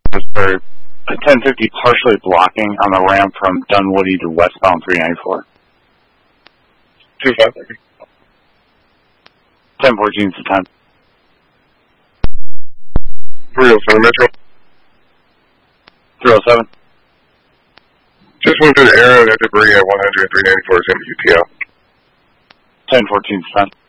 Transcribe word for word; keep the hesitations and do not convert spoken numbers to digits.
for a ten fifty partially blocking on the ramp from Dunwoody to westbound three ninety-four. two five. ten fourteen to ten. three oh seven Metro. three oh seven. Just went through the air and that debris at one hundred and three ninety-four is M U T L. ten fourteen to ten.